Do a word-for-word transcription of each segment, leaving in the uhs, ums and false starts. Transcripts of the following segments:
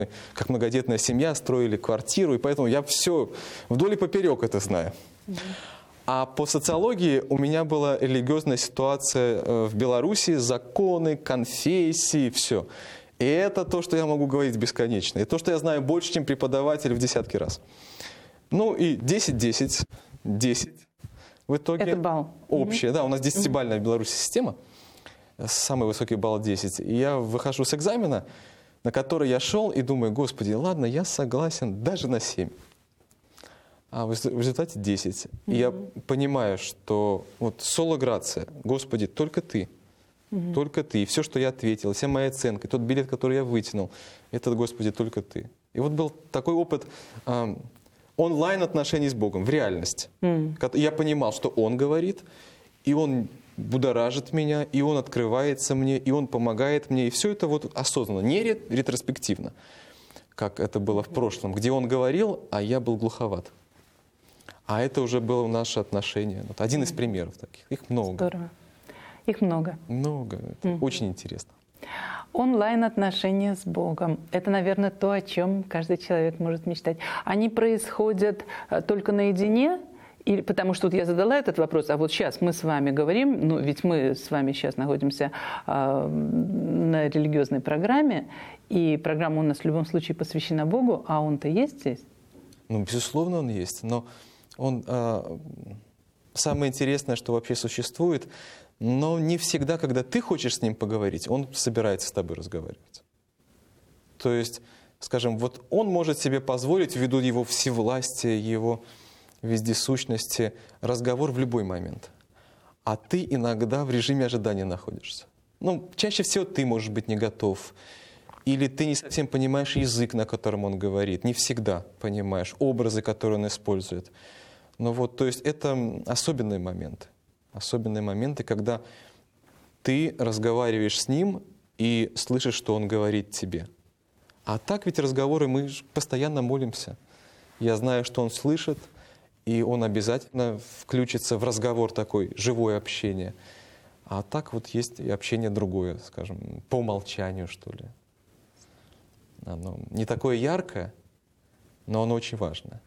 как многодетная семья, строили квартиру, и поэтому я все вдоль и поперек это знаю. А по социологии у меня была религиозная ситуация в Беларуси, законы, конфессии, все. И это то, что я могу говорить бесконечно. И то, что я знаю больше, чем преподаватель в десятки раз. Ну и десять, десять, десять. В итоге это балл. Общее. Mm-hmm. Да, у нас десятибалльная в Беларуси система. Самый высокий балл десять. И я выхожу с экзамена, на который я шел, и думаю, господи, ладно, я согласен даже на семь. А в результате десять. Mm-hmm. И я понимаю, что вот соло-грация, Господи, только Ты. Mm-hmm. Только Ты. И все, что я ответил, вся моя оценка, тот билет, который я вытянул, это, Господи, только Ты. И вот был такой опыт э, онлайн-отношений с Богом, в реальности. Mm-hmm. Я понимал, что Он говорит, и Он будоражит меня, и Он открывается мне, и Он помогает мне. И все это вот осознанно, не ретроспективно, как это было в прошлом, где Он говорил, а я был глуховат. А это уже было наше отношение. Вот один из примеров таких. Их много. Здорово. Их много. Много. Это mm-hmm. очень интересно. Онлайн-отношения с Богом. Это, наверное, то, о чем каждый человек может мечтать. Они происходят только наедине? Или, потому что вот я задала этот вопрос, а вот сейчас мы с вами говорим, ну ведь мы с вами сейчас находимся э, на религиозной программе, и программа у нас в любом случае посвящена Богу, а Он-то есть здесь? Ну, безусловно, Он есть, но Он э, самое интересное, что вообще существует, но не всегда, когда ты хочешь с Ним поговорить, Он собирается с тобой разговаривать. То есть, скажем, вот Он может себе позволить, ввиду Его всевластия, Его вездесущности, разговор в любой момент. А ты иногда в режиме ожидания находишься. Ну, чаще всего ты, может быть, не готов. Или ты не совсем понимаешь язык, на котором он говорит. Не всегда понимаешь образы, которые он использует. Но вот, то есть это особенные моменты. Особенные моменты, когда ты разговариваешь с ним и слышишь, что он говорит тебе. А так ведь разговоры, мы постоянно молимся. Я знаю, что он слышит, и он обязательно включится в разговор такой, живое общение. А так вот есть и общение другое, скажем, по умолчанию, что ли. Оно не такое яркое, но оно очень важное.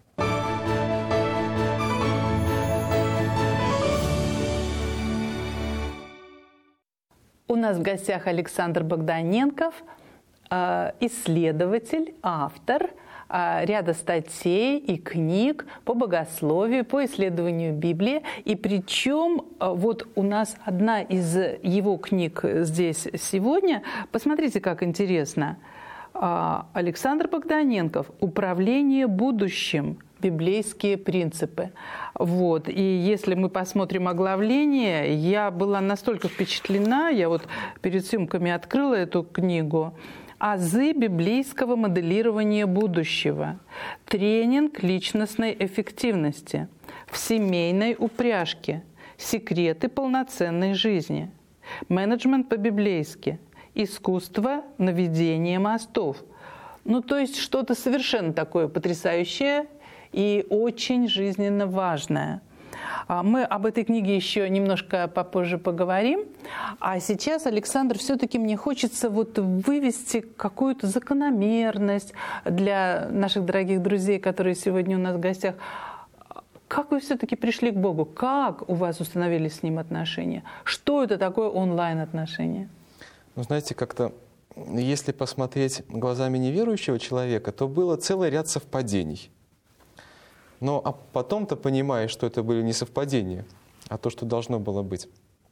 У нас в гостях Александр Богданенков, исследователь, автор ряда статей и книг по богословию, по исследованию Библии. И причем вот у нас одна из его книг здесь сегодня. Посмотрите, как интересно. Александр Богданенков «Управление будущим. Библейские принципы». Вот. И если мы посмотрим оглавление, я была настолько впечатлена, я вот перед съемками открыла эту книгу, «Азы библейского моделирования будущего. Тренинг личностной эффективности. В семейной упряжке. Секреты полноценной жизни. Менеджмент по-библейски. Искусство наведения мостов». Ну, то есть что-то совершенно такое потрясающее и очень жизненно важное. Мы об этой книге еще немножко попозже поговорим. А сейчас, Александр, все-таки мне хочется вот вывести какую-то закономерность для наших дорогих друзей, которые сегодня у нас в гостях. Как вы все-таки пришли к Богу? Как у вас установились с Ним отношения? Что это такое онлайн-отношения? Ну, знаете, как-то, если посмотреть глазами неверующего человека, то было целый ряд совпадений. Но а потом ты понимаешь, что это были не совпадения, а то, что должно было быть.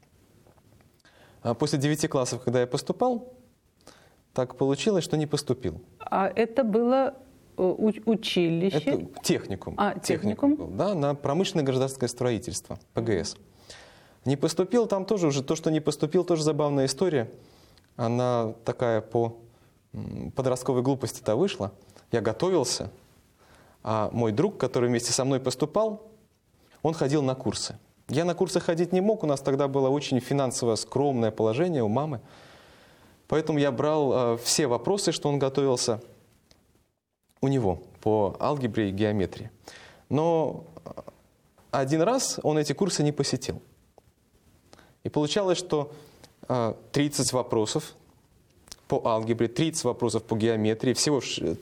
А после девяти классов, когда я поступал, так получилось, что не поступил. А это было училище? Это техникум. А, техникум? техникум был, да, на промышленное гражданское строительство, ПГС. Не поступил, там тоже уже то, что не поступил, тоже забавная история. Она такая по подростковой глупости-то вышла. Я готовился. А мой друг, который вместе со мной поступал, он ходил на курсы. Я на курсы ходить не мог, у нас тогда было очень финансово скромное положение у мамы. Поэтому я брал э, все вопросы, что он готовился у него по алгебре и геометрии. Но один раз он эти курсы не посетил. И получалось, что э, тридцать вопросов по алгебре, тридцать вопросов по геометрии, всего